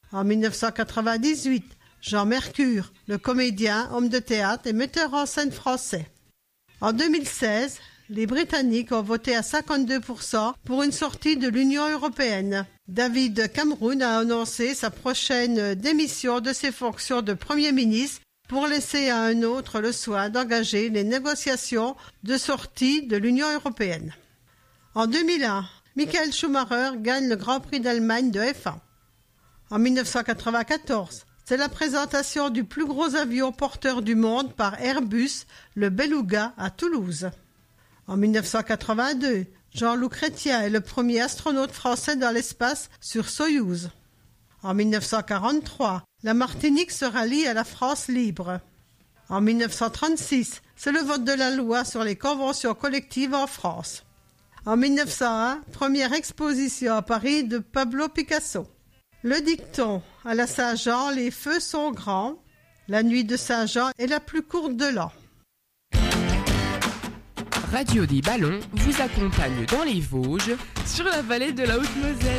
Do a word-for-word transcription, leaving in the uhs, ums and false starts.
En dix-neuf cent quatre-vingt-dix-huit, Jean Mercure, le comédien, homme de théâtre et metteur en scène français. En deux mille seize, les Britanniques ont voté à cinquante-deux pour cent pour une sortie de l'Union européenne. David Cameron a annoncé sa prochaine démission de ses fonctions de Premier ministre pour laisser à un autre le soin d'engager les négociations de sortie de l'Union européenne. En deux mille un, Michael Schumacher gagne le Grand Prix d'Allemagne de F un. En dix-neuf cent quatre-vingt-quatorze, c'est la présentation du plus gros avion porteur du monde par Airbus, le Beluga, à Toulouse. En dix-neuf cent quatre-vingt-deux, Jean-Loup Chrétien est le premier astronaute français dans l'espace sur Soyouz. En dix-neuf cent quarante-trois, la Martinique se rallie à la France libre. En dix-neuf cent trente-six, c'est le vote de la loi sur les conventions collectives en France. En dix-neuf cent un, première exposition à Paris de Pablo Picasso. Le dicton « À la Saint-Jean, les feux sont grands ». La nuit de Saint-Jean est la plus courte de l'an. Radio des Ballons vous accompagne dans les Vosges sur la vallée de la Haute-Moselle.